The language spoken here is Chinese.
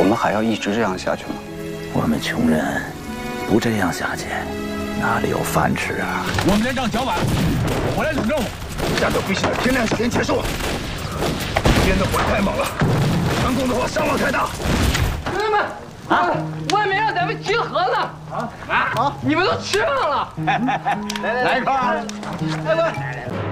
们还要一直这样下去吗？ 我们穷人不这样下去，哪里有饭吃啊？ 我们连仗脚晚，我来领任务。 战斗必须在天亮前结束。今天的火太猛了，强攻的话伤亡太大。 兄弟们，外面让咱们集合呢！你们都吃上了！ 来一块儿。 来。